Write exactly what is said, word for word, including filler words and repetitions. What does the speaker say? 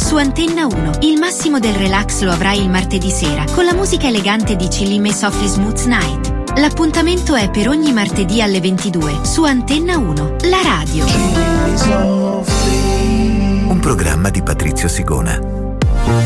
su Antenna uno. Il massimo del relax lo avrai il martedì sera con la musica elegante di Chillime Softly Smooth Night. L'appuntamento è per ogni martedì alle ventidue su Antenna uno, la radio. Un programma di Patrizio Sigona.